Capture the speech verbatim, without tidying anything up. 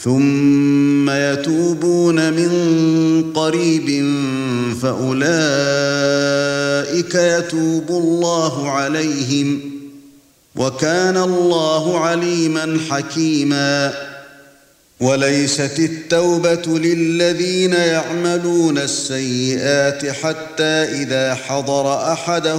ثُمَّ يَتُوبُونَ مِن قَرِيبٍ فَأُولَئِكَ يَتُوبُ اللَّهُ عَلَيْهِمْ وَكَانَ اللَّهُ عَلِيمًا حَكِيمًا. وَلَيْسَتِ التَّوْبَةُ لِلَّذِينَ يَعْمَلُونَ السَّيِّئَاتِ حَتَّى إِذَا حَضَرَ أَحَدَهُمُ